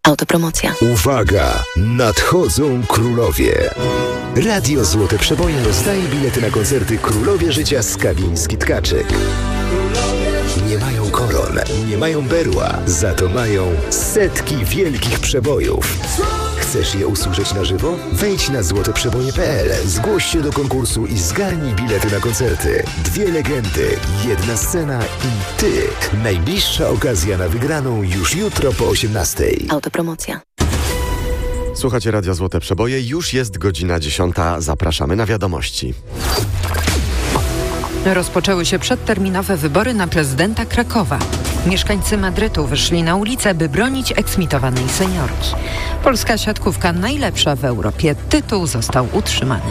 Autopromocja. Uwaga! Nadchodzą królowie. Radio Złote Przeboje rozdaje bilety na koncerty Królowie Życia Skawiński-Tkaczyk. Nie mają koron, nie mają berła, za to mają setki wielkich przebojów. Chcesz je usłyszeć na żywo? Wejdź na złoteprzeboje.pl, zgłoś się do konkursu i zgarnij bilety na koncerty. 2 legendy, 1 scena i ty. Najbliższa okazja na wygraną już jutro po 18:00. Autopromocja. Słuchacie Radia Złote Przeboje, już jest godzina 10. Zapraszamy na wiadomości. Rozpoczęły się przedterminowe wybory na prezydenta Krakowa. Mieszkańcy Madrytu wyszli na ulicę, by bronić eksmitowanej seniorki. Polska siatkówka najlepsza w Europie. Tytuł został utrzymany.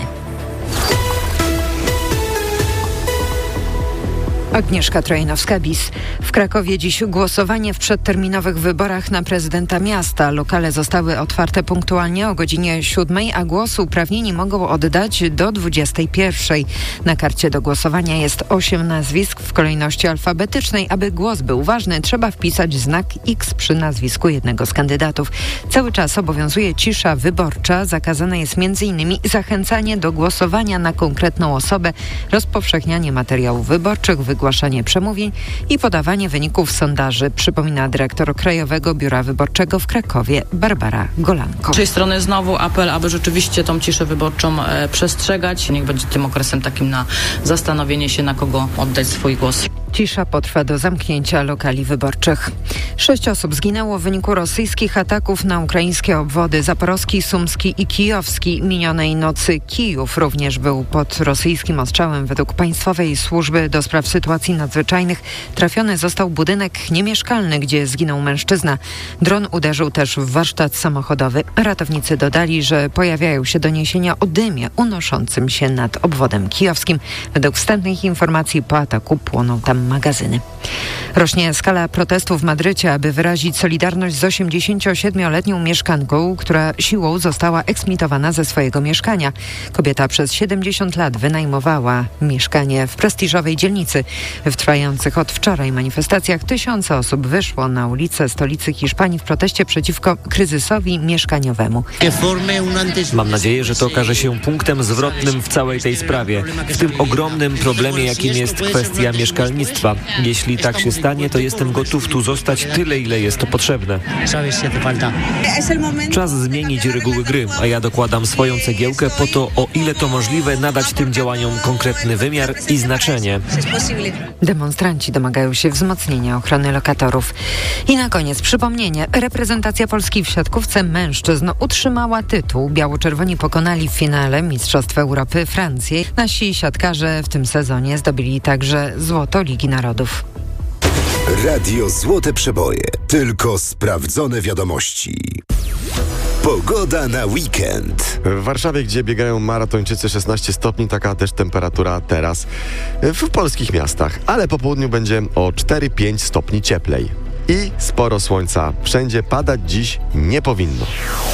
Agnieszka Trojanowska-Bis. W Krakowie dziś głosowanie w przedterminowych wyborach na prezydenta miasta. Lokale zostały otwarte punktualnie o godzinie 7, a głos uprawnieni mogą oddać do 21. Na karcie do głosowania jest 8 nazwisk w kolejności alfabetycznej. Aby głos był ważny, trzeba wpisać znak X przy nazwisku jednego z kandydatów. Cały czas obowiązuje cisza wyborcza. Zakazane jest m.in. zachęcanie do głosowania na konkretną osobę, rozpowszechnianie materiałów wyborczych, wygłaszanie przemówień i podawanie wyników sondaży, przypomina dyrektor Krajowego Biura Wyborczego w Krakowie Barbara Golanko. Z naszej strony znowu apel, aby rzeczywiście tą ciszę wyborczą przestrzegać. Niech będzie tym okresem takim na zastanowienie się, na kogo oddać swój głos. Cisza potrwa do zamknięcia lokali wyborczych. 6 osób zginęło w wyniku rosyjskich ataków na ukraińskie obwody Zaporowski, Sumski i Kijowski. Minionej nocy Kijów również był pod rosyjskim ostrzałem. Według Państwowej Służby do Spraw Sytuacji Nadzwyczajnych trafiony został budynek niemieszkalny, gdzie zginął mężczyzna. Dron uderzył też w warsztat samochodowy. Ratownicy dodali, że pojawiają się doniesienia o dymie unoszącym się nad obwodem kijowskim. Według wstępnych informacji po ataku płoną tam magazyny. Rośnie skala protestów w Madrycie, aby wyrazić solidarność z 87-letnią mieszkanką, która siłą została eksmitowana ze swojego mieszkania. Kobieta przez 70 lat wynajmowała mieszkanie w prestiżowej dzielnicy. W trwających od wczoraj manifestacjach tysiące osób wyszło na ulice stolicy Hiszpanii w proteście przeciwko kryzysowi mieszkaniowemu. Mam nadzieję, że to okaże się punktem zwrotnym w całej tej sprawie, w tym ogromnym problemie, jakim jest kwestia mieszkalnictwa. Jeśli tak się stanie, to jestem gotów tu zostać tyle, ile jest to potrzebne. Czas zmienić reguły gry, a ja dokładam swoją cegiełkę po to, o ile to możliwe, nadać tym działaniom konkretny wymiar i znaczenie. Demonstranci domagają się wzmocnienia ochrony lokatorów. I na koniec przypomnienie. Reprezentacja Polski w siatkówce mężczyzn utrzymała tytuł. Biało-czerwoni pokonali w finale Mistrzostw Europy Francję. Nasi siatkarze w tym sezonie zdobyli także złoto Ligi Narodów. Radio Złote Przeboje. Tylko sprawdzone wiadomości. Pogoda na weekend. W Warszawie, gdzie biegają maratończycy, 16 stopni, taka też temperatura teraz w polskich miastach. Ale po południu będzie o 4-5 stopni cieplej. I sporo słońca. Wszędzie padać dziś nie powinno.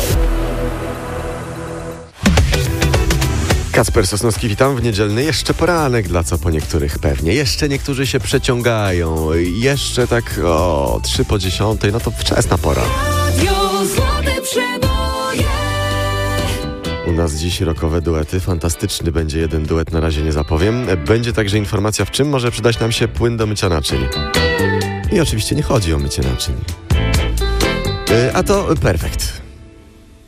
Kacper Sosnowski, witam w niedzielny jeszcze poranek, dla co po niektórych pewnie. Jeszcze niektórzy się przeciągają. Jeszcze tak 3 po 10, no to wczesna pora. U nas dziś rockowe duety. Fantastyczny będzie jeden duet, na razie nie zapowiem. Będzie także informacja, w czym może przydać nam się płyn do mycia naczyń. I oczywiście nie chodzi o mycie naczyń. A to perfekt.